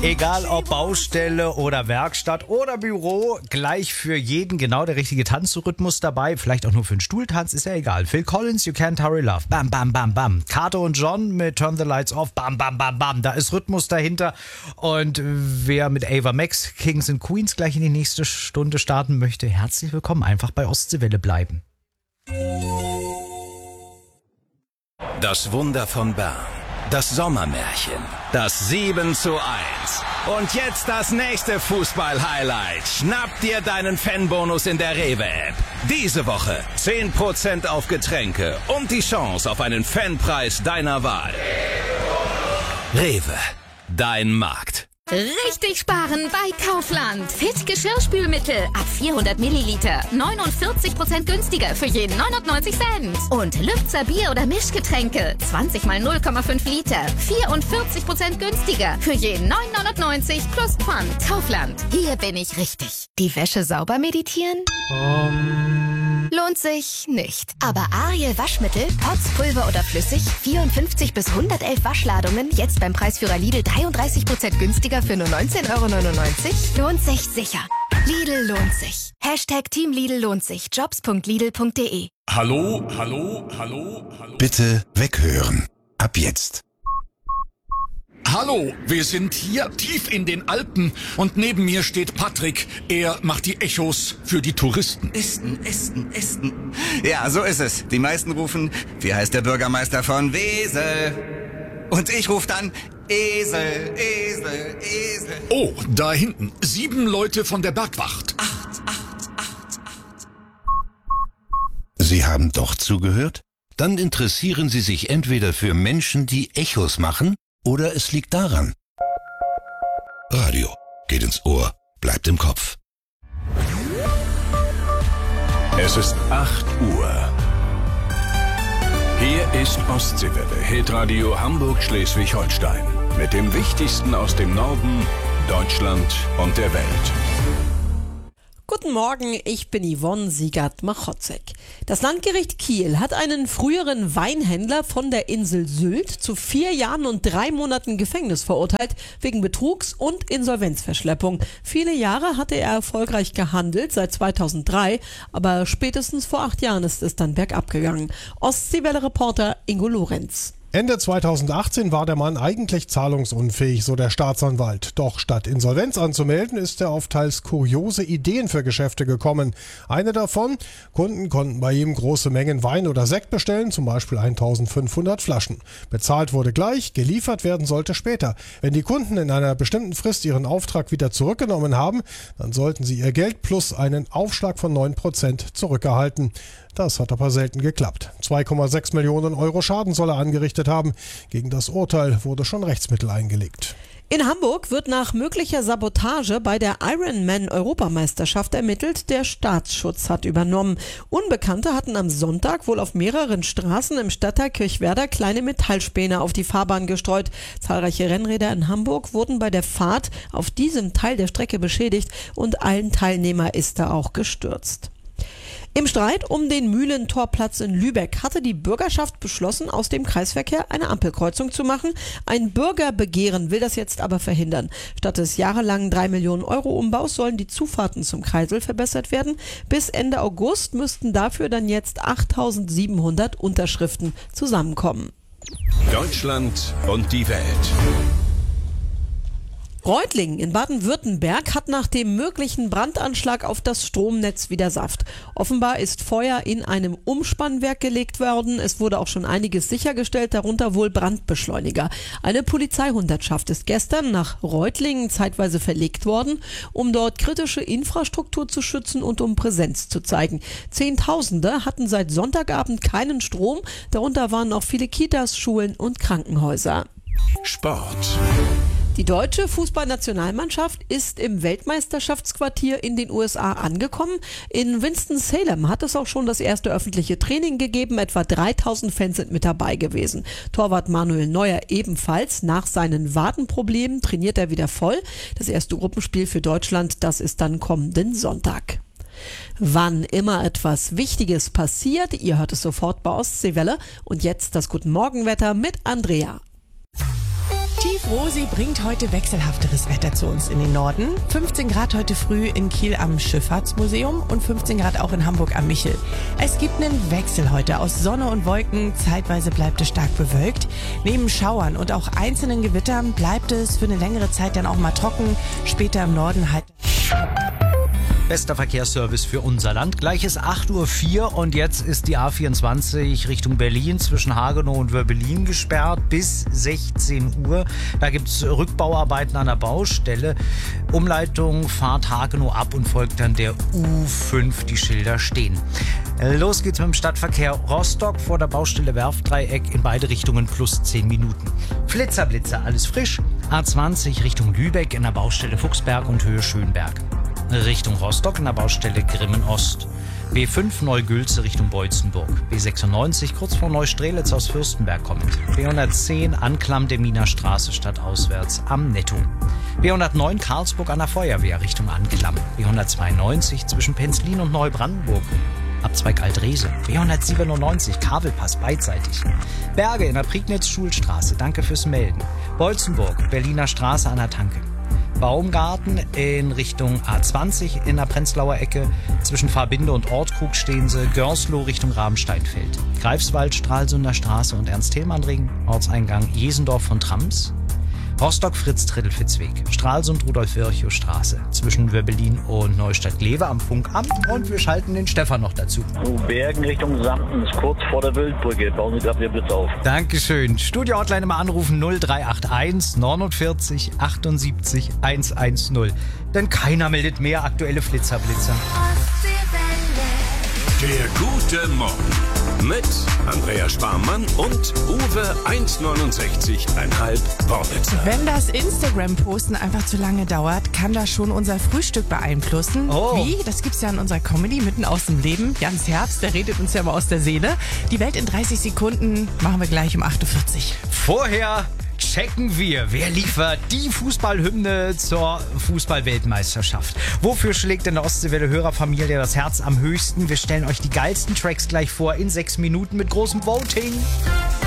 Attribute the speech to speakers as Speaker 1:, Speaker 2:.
Speaker 1: Egal ob Baustelle oder Werkstatt oder Büro, gleich für jeden genau der richtige Tanzrhythmus dabei. Vielleicht auch nur für einen Stuhltanz, ist ja egal. Phil Collins, You Can't Hurry Love. Bam, bam, bam, bam. Kato und John mit Turn the Lights Off. Bam, bam, bam, bam. Da ist Rhythmus dahinter. Und wer mit Ava Max, Kings and Queens gleich in die nächste Stunde starten möchte, herzlich willkommen. Einfach bei Ostseewelle bleiben.
Speaker 2: Das Wunder von Bern. Das Sommermärchen. Das 7:1. Und jetzt das nächste Fußball-Highlight. Schnapp dir deinen Fanbonus in der Rewe-App. Diese Woche 10% auf Getränke und die Chance auf einen Fanpreis deiner Wahl. Rewe. Dein Markt.
Speaker 3: Richtig sparen bei Kaufland. Fit Geschirrspülmittel ab 400 Milliliter. 49% günstiger für jeden 99 Cent. Und Lübzer Bier- oder Mischgetränke. 20 mal 0,5 Liter. 44% günstiger für jeden 9,99 plus Pfand. Kaufland. Hier bin ich richtig. Die Wäsche sauber meditieren? Lohnt sich nicht. Aber Ariel Waschmittel, Pots, Pulver oder flüssig, 54 bis 111 Waschladungen, jetzt beim Preisführer Lidl 33% günstiger für nur 19,99 €? Lohnt sich sicher. Lidl lohnt sich. Team Lidl lohnt sich. Jobs.lidl.de.
Speaker 4: Hallo.
Speaker 5: Bitte weghören. Ab jetzt.
Speaker 4: Hallo, wir sind hier tief in den Alpen und neben mir steht Patrick. Er macht die Echos für die Touristen.
Speaker 6: Esten. Ja, so ist es. Die meisten rufen, wie heißt der Bürgermeister von Wesel? Und ich rufe dann, Esel.
Speaker 4: Oh, da hinten. 7 Leute von der Bergwacht.
Speaker 6: 8.
Speaker 5: Sie haben doch zugehört? Dann interessieren Sie sich entweder für Menschen, die Echos machen, oder es liegt daran. Radio geht ins Ohr, bleibt im Kopf.
Speaker 2: Es ist 8 Uhr. Hier ist Ostseewelle, Hitradio Hamburg-Schleswig-Holstein. Mit dem Wichtigsten aus dem Norden, Deutschland und der Welt.
Speaker 7: Guten Morgen, ich bin Yvonne Siegert-Machotzek. Das Landgericht Kiel hat einen früheren Weinhändler von der Insel Sylt zu 4 Jahren und 3 Monaten Gefängnis verurteilt, wegen Betrugs- und Insolvenzverschleppung. Viele Jahre hatte er erfolgreich gehandelt, seit 2003, aber spätestens vor 8 Jahren ist es dann bergab gegangen. Ostseewelle-Reporter Ingo Lorenz.
Speaker 8: Ende 2018 war der Mann eigentlich zahlungsunfähig, so der Staatsanwalt. Doch statt Insolvenz anzumelden, ist er auf teils kuriose Ideen für Geschäfte gekommen. Eine davon: Kunden konnten bei ihm große Mengen Wein oder Sekt bestellen, zum Beispiel 1500 Flaschen. Bezahlt wurde gleich, geliefert werden sollte später. Wenn die Kunden in einer bestimmten Frist ihren Auftrag wieder zurückgenommen haben, dann sollten sie ihr Geld plus einen Aufschlag von 9% zurückerhalten. Das hat aber selten geklappt. 2,6 Millionen € Schaden soll er angerichtet haben. Gegen das Urteil wurde schon Rechtsmittel eingelegt.
Speaker 7: In Hamburg wird nach möglicher Sabotage bei der Ironman-Europameisterschaft ermittelt. Der Staatsschutz hat übernommen. Unbekannte hatten am Sonntag wohl auf mehreren Straßen im Stadtteil Kirchwerder kleine Metallspäne auf die Fahrbahn gestreut. Zahlreiche Rennräder in Hamburg wurden bei der Fahrt auf diesem Teil der Strecke beschädigt und ein Teilnehmer ist da auch gestürzt. Im Streit um den Mühlentorplatz in Lübeck hatte die Bürgerschaft beschlossen, aus dem Kreisverkehr eine Ampelkreuzung zu machen. Ein Bürgerbegehren will das jetzt aber verhindern. Statt des jahrelangen 3 Millionen € Umbaus sollen die Zufahrten zum Kreisel verbessert werden. Bis Ende August müssten dafür dann jetzt 8.700 Unterschriften zusammenkommen.
Speaker 2: Deutschland und die Welt.
Speaker 7: Reutlingen in Baden-Württemberg hat nach dem möglichen Brandanschlag auf das Stromnetz wieder Saft. Offenbar ist Feuer in einem Umspannwerk gelegt worden. Es wurde auch schon einiges sichergestellt, darunter wohl Brandbeschleuniger. Eine Polizeihundertschaft ist gestern nach Reutlingen zeitweise verlegt worden, um dort kritische Infrastruktur zu schützen und um Präsenz zu zeigen. Zehntausende hatten seit Sonntagabend keinen Strom, darunter waren auch viele Kitas, Schulen und Krankenhäuser.
Speaker 2: Sport.
Speaker 7: Die deutsche Fußballnationalmannschaft ist im Weltmeisterschaftsquartier in den USA angekommen. In Winston-Salem hat es auch schon das erste öffentliche Training gegeben. Etwa 3000 Fans sind mit dabei gewesen. Torwart Manuel Neuer ebenfalls. Nach seinen Wadenproblemen trainiert er wieder voll. Das erste Gruppenspiel für Deutschland, das ist dann kommenden Sonntag. Wann immer etwas Wichtiges passiert, ihr hört es sofort bei Ostseewelle. Und jetzt das Guten Morgenwetter mit Andrea.
Speaker 9: Tief Rosi bringt heute wechselhafteres Wetter zu uns in den Norden. 15 Grad heute früh in Kiel am Schifffahrtsmuseum und 15 Grad auch in Hamburg am Michel. Es gibt einen Wechsel heute aus Sonne und Wolken. Zeitweise bleibt es stark bewölkt. Neben Schauern und auch einzelnen Gewittern bleibt es für eine längere Zeit dann auch mal trocken. Später im Norden halt.
Speaker 1: Bester Verkehrsservice für unser Land. Gleich ist 8:04 Uhr und jetzt ist die A24 Richtung Berlin zwischen Hagenow und Wörbelin gesperrt bis 16 Uhr. Da gibt es Rückbauarbeiten an der Baustelle. Umleitung, Fahrt Hagenow ab und folgt dann der U5. Die Schilder stehen. Los geht's mit dem Stadtverkehr Rostock vor der Baustelle Werftdreieck in beide Richtungen plus 10 Minuten. Flitzer, alles frisch. A20 Richtung Lübeck in der Baustelle Fuchsberg und Höhe Schönberg. Richtung Rostock in der Baustelle Grimmen Ost. B5 Neugülze Richtung Beutzenburg. B96 kurz vor Neustrelitz aus Fürstenberg kommend. B110 Anklam der Miner Straße stadtauswärts am Netto. B109 Karlsburg an der Feuerwehr Richtung Anklam. B192 zwischen Penzlin und Neubrandenburg. Abzweig Altrese. B197 Kabelpass beidseitig. Berge in der Prignitz-Schulstraße. Danke fürs Melden. Beutzenburg Berliner Straße an der Tanke. Baumgarten in Richtung A20 in der Prenzlauer Ecke. Zwischen Fahrbinde und Ortkrug stehen sie. Görsloh Richtung Rabensteinfeld. Greifswald, Stralsunder Straße und Ernst-Thälmann-Ring. Ortseingang Jesendorf von Trams. Rostock Fritz-Trittelfitzweg. Stralsund Rudolf-Virchow Straße. Zwischen Wörbelin und Neustadt-Glewe am Funkamt. Und wir schalten den Stefan noch dazu.
Speaker 10: Bergen Richtung Samten ist kurz vor der Wildbrücke. Bauen Sie gerade Ihr Blitz auf.
Speaker 1: Dankeschön. Studio-Hotline immer anrufen 0381 49 78 110. Denn keiner meldet mehr aktuelle Flitzer-Blitzer.
Speaker 2: Der gute Morgen mit Andrea Sparmann und Uwe 1,69,5 Worte.
Speaker 9: Wenn das Instagram-Posten einfach zu lange dauert, kann das schon unser Frühstück beeinflussen.
Speaker 1: Oh.
Speaker 9: Wie? Das gibt's ja in unserer Comedy mitten aus dem Leben. Jans Herbst, der redet uns ja mal aus der Seele. Die Welt in 30 Sekunden machen wir gleich um 8:40 Uhr.
Speaker 1: Vorher checken wir, wer liefert die Fußballhymne zur Fußball-Weltmeisterschaft. Wofür schlägt in der Ostseewelle Hörerfamilie das Herz am höchsten? Wir stellen euch die geilsten Tracks gleich vor in 6 Minuten mit großem Voting.